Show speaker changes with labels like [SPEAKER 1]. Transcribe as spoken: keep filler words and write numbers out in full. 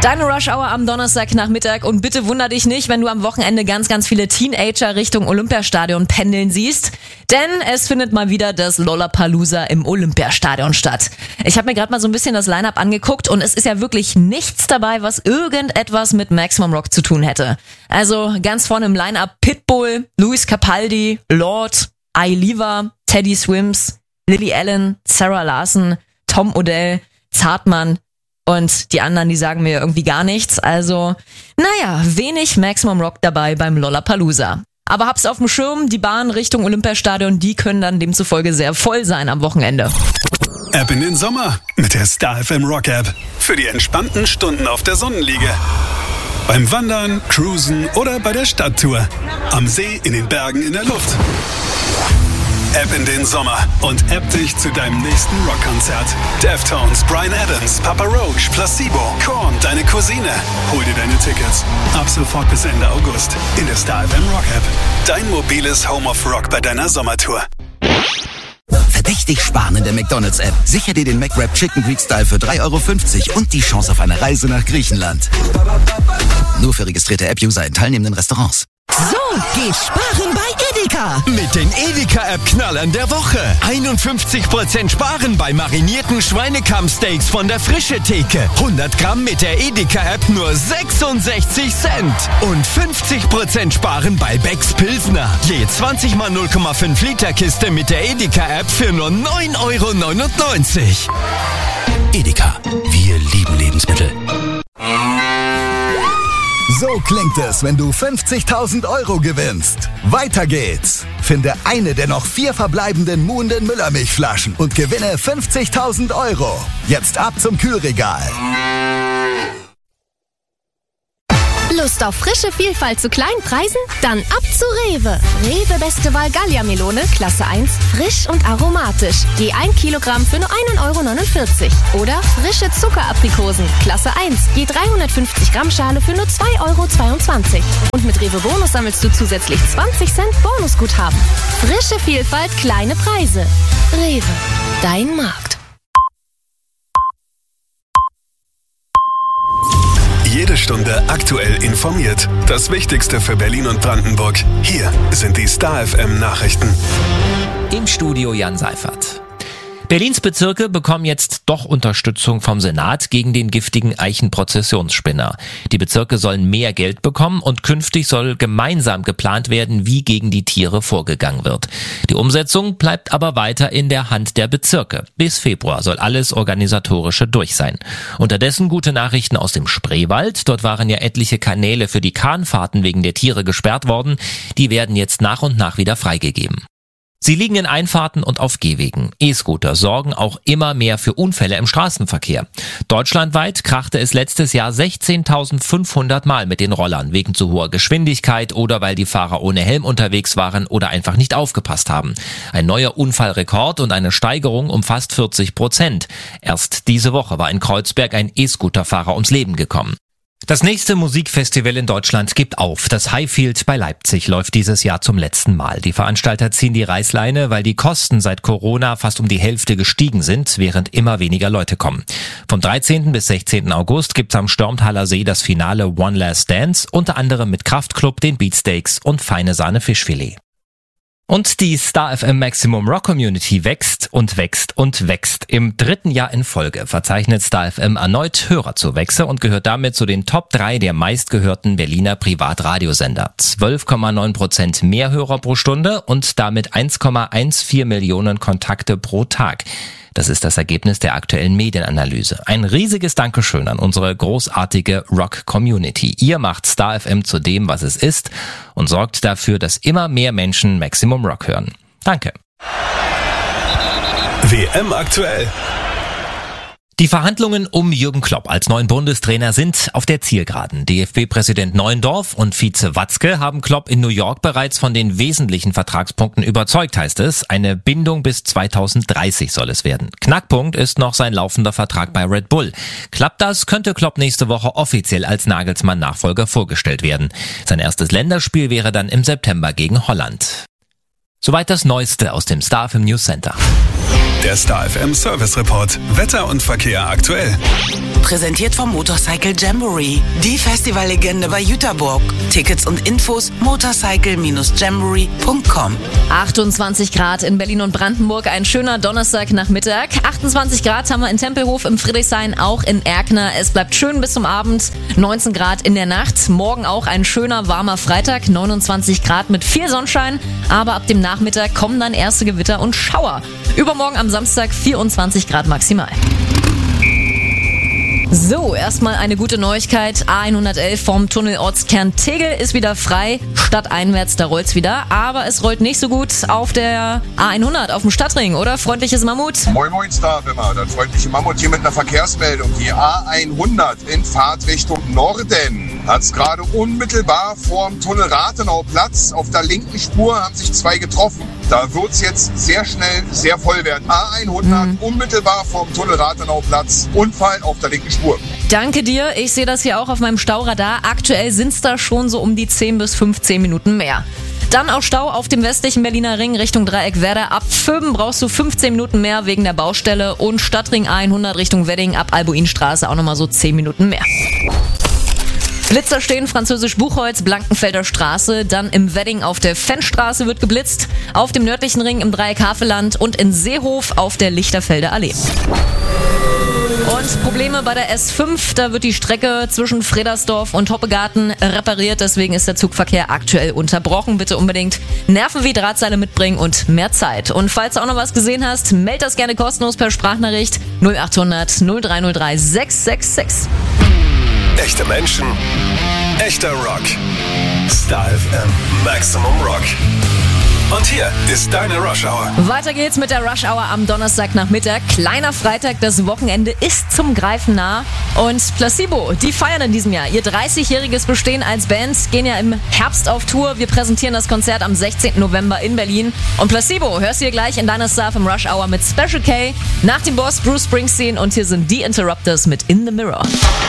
[SPEAKER 1] Deine Rush Hour am Donnerstagnachmittag und bitte wunder dich nicht, wenn du am Wochenende ganz, ganz viele Teenager Richtung Olympiastadion pendeln siehst, denn es findet mal wieder das Lollapalooza im Olympiastadion statt. Ich habe mir gerade mal so ein bisschen das Line-Up angeguckt und es ist ja wirklich nichts dabei, was irgendetwas mit Maximum Rock zu tun hätte. Also ganz vorne im Line-Up Pitbull, Luis Capaldi, Lorde, Ailiva, Teddy Swims, Lily Allen, Sarah Larson, Tom Odell, Zartmann. Und die anderen, die sagen mir irgendwie gar nichts. Also, naja, wenig Maximum Rock dabei beim Lollapalooza. Aber hab's auf dem Schirm, die Bahn Richtung Olympiastadion, die können dann demzufolge sehr voll sein am Wochenende.
[SPEAKER 2] Ab in den Sommer mit der Star F M Rock App. Für die entspannten Stunden auf der Sonnenliege. Beim Wandern, Cruisen oder bei der Stadttour. Am See, in den Bergen, in der Luft. App in den Sommer und app dich zu deinem nächsten Rockkonzert. Deftones, Bryan Adams, Papa Roach, Placebo, Korn, deine Cousine. Hol dir deine Tickets. Ab sofort bis Ende August in der Star F M Rock App. Dein mobiles Home of Rock bei deiner Sommertour.
[SPEAKER 3] Verdächtig sparen in der McDonald's-App. Sicher dir den McWrap Chicken Greek Style für drei Euro fünfzig und die Chance auf eine Reise nach Griechenland. Nur für registrierte App-User in teilnehmenden Restaurants.
[SPEAKER 4] So geht sparen bei Edeka.
[SPEAKER 5] Mit den Edeka-App-Knallern der Woche. einundfünfzig Prozent sparen bei marinierten Schweinekammsteaks von der Frische Theke. hundert Gramm mit der Edeka-App nur sechsundsechzig Cent. Und fünfzig Prozent sparen bei Becks Pilsner. Je zwanzig mal null Komma fünf Liter Kiste mit der Edeka-App für nur neun Euro neunundneunzig.
[SPEAKER 3] Edeka, wir lieben Lebensmittel.
[SPEAKER 6] So klingt es, wenn du fünfzigtausend Euro gewinnst. Weiter geht's. Finde eine der noch vier verbleibenden Muhenden Müllermilchflaschen und gewinne fünfzigtausend Euro. Jetzt ab zum Kühlregal.
[SPEAKER 7] Lust auf frische Vielfalt zu kleinen Preisen? Dann ab zu Rewe. Rewe Beste Wahl Gallia-Melone, Klasse eins, frisch und aromatisch. Je ein Kilogramm für nur ein Euro neunundvierzig. Oder frische Zuckeraprikosen, Klasse eins, je dreihundertfünfzig Gramm Schale für nur zwei Euro zweiundzwanzig. Und mit Rewe Bonus sammelst du zusätzlich zwanzig Cent Bonusguthaben. Frische Vielfalt, kleine Preise. Rewe, dein Markt.
[SPEAKER 2] Jede Stunde aktuell informiert. Das Wichtigste für Berlin und Brandenburg. Hier sind die Star F M Nachrichten.
[SPEAKER 8] Im Studio Jan Seifert. Berlins Bezirke bekommen jetzt doch Unterstützung vom Senat gegen den giftigen Eichenprozessionsspinner. Die Bezirke sollen mehr Geld bekommen und künftig soll gemeinsam geplant werden, wie gegen die Tiere vorgegangen wird. Die Umsetzung bleibt aber weiter in der Hand der Bezirke. Bis Februar soll alles Organisatorische durch sein. Unterdessen gute Nachrichten aus dem Spreewald. Dort waren ja etliche Kanäle für die Kahnfahrten wegen der Tiere gesperrt worden. Die werden jetzt nach und nach wieder freigegeben. Sie liegen in Einfahrten und auf Gehwegen. E-Scooter sorgen auch immer mehr für Unfälle im Straßenverkehr. Deutschlandweit krachte es letztes Jahr sechzehntausendfünfhundert Mal mit den Rollern wegen zu hoher Geschwindigkeit oder weil die Fahrer ohne Helm unterwegs waren oder einfach nicht aufgepasst haben. Ein neuer Unfallrekord und eine Steigerung um fast vierzig Prozent. Erst diese Woche war in Kreuzberg ein E-Scooter-Fahrer ums Leben gekommen. Das nächste Musikfestival in Deutschland gibt auf. Das Highfield bei Leipzig läuft dieses Jahr zum letzten Mal. Die Veranstalter ziehen die Reißleine, weil die Kosten seit Corona fast um die Hälfte gestiegen sind, während immer weniger Leute kommen. Vom dreizehnten bis sechzehnten August gibt's am Störmthaler See das Finale One Last Dance, unter anderem mit Kraftklub, den Beatsteaks und Feine Sahne Fischfilet. Und die Star F M Maximum Rock Community wächst und wächst und wächst. Im dritten Jahr in Folge verzeichnet Star F M erneut Hörerzuwächse und gehört damit zu den Top drei der meistgehörten Berliner Privatradiosender. zwölf Komma neun Prozent mehr Hörer pro Stunde und damit eins Komma vierzehn Millionen Kontakte pro Tag. Das ist das Ergebnis der aktuellen Medienanalyse. Ein riesiges Dankeschön an unsere großartige Rock-Community. Ihr macht Star F M zu dem, was es ist und sorgt dafür, dass immer mehr Menschen Maximum Rock hören. Danke.
[SPEAKER 2] W M aktuell.
[SPEAKER 8] Die Verhandlungen um Jürgen Klopp als neuen Bundestrainer sind auf der Zielgeraden. D F B-Präsident Neuendorf und Vize Watzke haben Klopp in New York bereits von den wesentlichen Vertragspunkten überzeugt, heißt es. Eine Bindung bis zweitausenddreißig soll es werden. Knackpunkt ist noch sein laufender Vertrag bei Red Bull. Klappt das, könnte Klopp nächste Woche offiziell als Nagelsmann-Nachfolger vorgestellt werden. Sein erstes Länderspiel wäre dann im September gegen Holland. Soweit das Neueste aus dem Star F M News Center.
[SPEAKER 2] Der Star F M Service Report. Wetter und Verkehr aktuell.
[SPEAKER 9] Präsentiert vom Motorcycle Jamboree. Die Festivallegende bei Jüterburg. Tickets und Infos motorcycle Bindestrich jamboree Punkt com.
[SPEAKER 1] achtundzwanzig Grad in Berlin und Brandenburg. Ein schöner Donnerstagnachmittag. achtundzwanzig Grad haben wir in Tempelhof, im Friedrichshain, auch in Erkner. Es bleibt schön bis zum Abend. neunzehn Grad in der Nacht. Morgen auch ein schöner, warmer Freitag. neunundzwanzig Grad mit viel Sonnenschein. Aber ab dem Nachmittag kommen dann erste Gewitter und Schauer. Übermorgen am Samstag vierundzwanzig Grad maximal. So, erstmal eine gute Neuigkeit. A hundertelf vom Tunnel Ortskern Tegel ist wieder frei. Stadteinwärts, da rollt's wieder. Aber es rollt nicht so gut auf der A hundert, auf dem Stadtring, oder? Freundliches Mammut?
[SPEAKER 10] Moin Moin Star F M, das freundliche Mammut hier mit einer Verkehrsmeldung. Die A hundert in Fahrtrichtung Norden hat's gerade unmittelbar vorm Tunnel Rathenauplatz. Auf der linken Spur haben sich zwei getroffen. Da wird's jetzt sehr schnell sehr voll werden. A hundert mhm. unmittelbar vorm Tunnel Rathenauplatz. Unfall auf der linken Spur.
[SPEAKER 1] Danke dir. Ich sehe das hier auch auf meinem Stauradar. Aktuell sind's da schon so um die zehn bis fünfzehn Minuten mehr. Dann auch Stau auf dem westlichen Berliner Ring Richtung Dreieck-Werder. Ab Vöben brauchst du fünfzehn Minuten mehr wegen der Baustelle. Und Stadtring A hundert Richtung Wedding ab Albuinstraße auch nochmal so zehn Minuten mehr. Blitzer stehen, Französisch Buchholz, Blankenfelder Straße, dann im Wedding auf der Fennstraße wird geblitzt, auf dem nördlichen Ring im Dreieck Havelland und in Seehof auf der Lichterfelder Allee. Und Probleme bei der S fünf, da wird die Strecke zwischen Fredersdorf und Hoppegarten repariert, deswegen ist der Zugverkehr aktuell unterbrochen. Bitte unbedingt Nerven wie Drahtseile mitbringen und mehr Zeit. Und falls du auch noch was gesehen hast, meld das gerne kostenlos per Sprachnachricht null achthundert null drei null drei sechs sechs sechs.
[SPEAKER 2] Echte Menschen, echter Rock. Star F M Maximum Rock. Und hier ist deine Rush Hour.
[SPEAKER 1] Weiter geht's mit der Rush Hour am Donnerstagnachmittag. Kleiner Freitag, das Wochenende ist zum Greifen nah. Und Placebo, die feiern in diesem Jahr ihr dreißigjähriges Bestehen als Band, gehen ja im Herbst auf Tour. Wir präsentieren das Konzert am sechzehnten November in Berlin. Und Placebo hörst du hier gleich in deiner Star vom Rush Hour mit Special K. Nach dem Boss Bruce Springsteen und hier sind die Interrupters mit In the Mirror.